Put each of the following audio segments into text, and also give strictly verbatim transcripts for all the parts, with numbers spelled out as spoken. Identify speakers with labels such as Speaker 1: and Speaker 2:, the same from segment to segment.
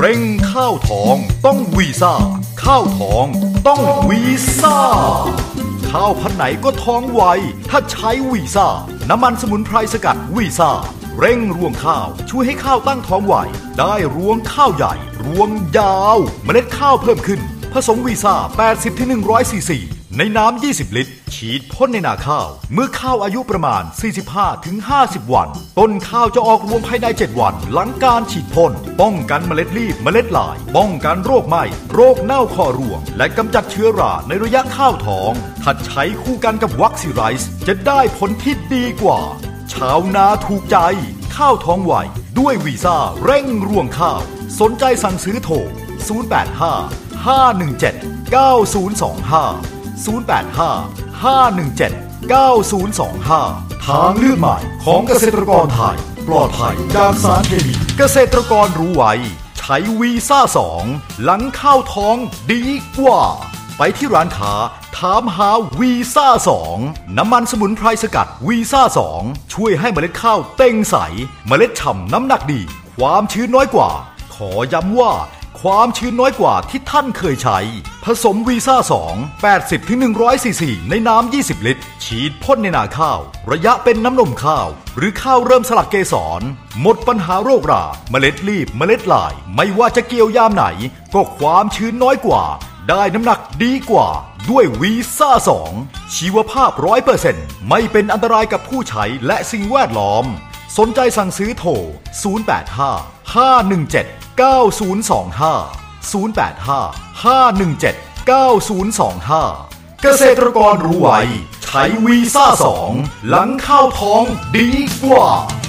Speaker 1: เร่งข้าวทองต้องวีซ่าข้าวทองต้องวีซ่าข้าวพันธุ์ไหนก็ท้องไวถ้าใช้วีซ่าน้ำมันสมุนไพรสกัดวีซ่าเร่งรวงข้าวช่วยให้ข้าวตั้งท้องไวได้รวงข้าวใหญ่รวงยาวเมล็ดข้าวเพิ่มขึ้นผสมวีซ่า แปดสิบถึงหนึ่งร้อย ซีซีในน้ำ ยี่สิบ ลิตรฉีดพ่นในนาข้าวเมื่อข้าวอายุประมาณ สี่สิบห้าถึงห้าสิบ วันต้นข้าวจะออกรวงภายใน เจ็ด วันหลังการฉีดพ่นป้องกันเมล็ดรีบเมล็ดลายป้องกันโรคไหม้โรคเน่าคอรวงและกำจัดเชื้อราในระยะข้าวทองถ้าใช้คู่กันกับวัคซีไรส์จะได้ผลที่ดีกว่าชาวนาถูกใจข้าวท้องไวด้วยวีซ่าเร่งรวงข้าวสนใจสั่งซื้อโทรศูนย์ แปด ห้า ห้า หนึ่ง เจ็ด เก้า ศูนย์ สอง ห้า ศูนย์ แปด ห้า ห้า หนึ่ง เจ็ด เก้า ศูนย์ สอง ห้าทางเลือกใหม่ของเกษตรกรไทยปลอดภัยจากสารเคมีเกษตรกรรู้ไว้ใช้วีซ่าสองหลังข้าวท้องดีกว่าไปที่ร้านค้าถามหาวีซ่าสองน้ำมันสมุนไพรสกัดวีซ่าสองช่วยให้เมล็ดข้าวเต่งใสเมล็ดฉ่ำน้ำหนักดีความชื้นน้อยกว่าขอย้ำว่าความชื้นน้อยกว่าที่ท่านเคยใช้ผสมวีซ่าสอง แปดสิบถึงหนึ่งร้อย ซีซีในน้ำ ยี่สิบ ลิตรฉีดพ่นในนาข้าวระยะเป็นน้ำนมข้าวหรือข้าวเริ่มสลัดเกสรหมดปัญหาโรคราเมล็ดรีบเมล็ดลายไม่ว่าจะเกี่ยวยามไหนก็ความชื้นน้อยกว่าได้น้ำหนักดีกว่าด้วยวีซ่าสองชีวภาพ ร้อยเปอร์เซ็นต์ ไม่เป็นอันตรายกับผู้ใช้และสิ่งแวดล้อมสนใจสั่งซื้อโทรศูนย์ แปด ห้า ห้า หนึ่ง เจ็ด เก้า ศูนย์ สอง ห้า ศูนย์ แปด ห้า ห้า หนึ่ง เจ็ด เก้า ศูนย์ สอง ห้าเกษตรกรรู้ไว้ใช้วีซ่าสองหลังข้าวท้องดีกว่า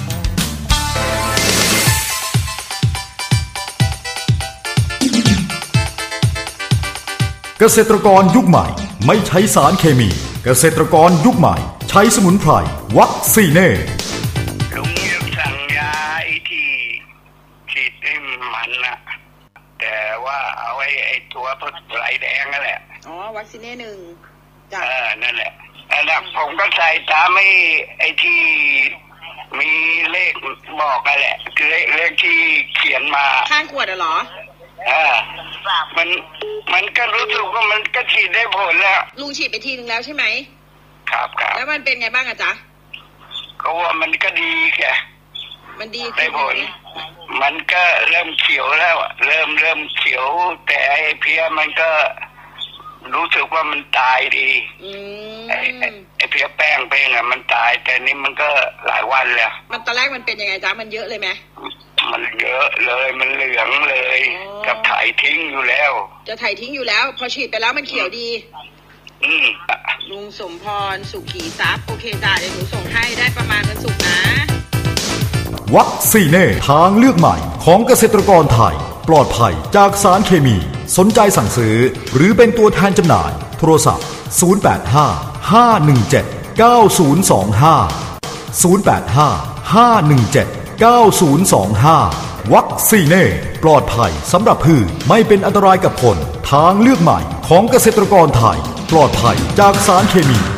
Speaker 1: เกษตรกรยุคใหม่ไม่ใช้สารเคมีเกษตรกรยุคใหม่ใช้สมุนไพรวัคซีเน่
Speaker 2: ลุงยังสั่งยาไอ้ที่ฉีดให้มันนะแต่ว่าเอาไอ้ไอ้ตัวผสมไหลแดงนั่นแหละ
Speaker 3: อ๋อวัคซีเน่หนึ่งจ้ะ
Speaker 2: เออนั่นแหละแล้วผมก็ใส่ตามไอ้ไอ้ที่มีเลขบอกนั่นแหละคือเลขที่เขียนมา
Speaker 3: ข้างขวดเหรอ
Speaker 2: เออมันมันก็รู้สึกว่ามันก็ฉีดได้ผลแล้ว
Speaker 3: ลุงฉีดไปทีนึงแล้วใช่ไหม
Speaker 2: ครับครับ
Speaker 3: แล้วมันเป็นไงบ้างอะจ๊ะ
Speaker 2: ก็ว่ามันก็ดีแก
Speaker 3: มันดี
Speaker 2: ได้ผลมันก็เริ่มเขียวแล้วเริ่มเริ่มเขียวแต่ไอ้เพี้ยมันก็รู้สึกว่ามันตายดีไอ้ไอ้เพี้ยแป้งเป้งอ่ะมันตายแต่นี่มันก็หลายวันแล้ว
Speaker 3: มันตอนแรกมันเป็นยังไงจ๊ะมันเยอะเลยไหม
Speaker 2: มันเยอะเลยมันเหลืองเลยกับถ่ายทิ้งอยู่แล้ว
Speaker 3: จะถ่ายทิ้งอยู่แล้วพอฉีดไปแล้วมันเขียวดี
Speaker 2: อืม
Speaker 3: ลุงสมพรสุขีทรัพย์โอเคจ้ะเดี๋ยวหนูส่งให้ได้ประมาณวันศุกร์นะ
Speaker 1: วัคซีเน่ทางเลือกใหม่ของเกษตรกรไทยปลอดภัยจากสารเคมีสนใจสั่งซื้อหรือเป็นตัวแทนจำหน่ายโทรศัพท์ศูนย์ แปด ห้า ห้า หนึ่ง เจ็ด เก้า ศูนย์ สอง ห้า ศูนย์ แปด ห้า ห้า หนึ่ง เจ็ด เก้า ศูนย์ สอง ห้าวัคซีเน่ปลอดภัยสำหรับพืชไม่เป็นอันตรายกับคนทางเลือกใหม่ของเกษตรกรไทยปลอดภัยจากสารเคมี